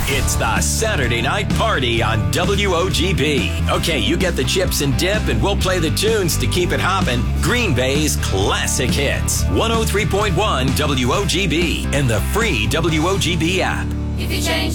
It's the Saturday Night Party on WOGB. Okay, you get the chips and dip, and we'll play the tunes to keep it hopping. Green Bay's classic hits. 103.1 WOGB and the free WOGB app. If you change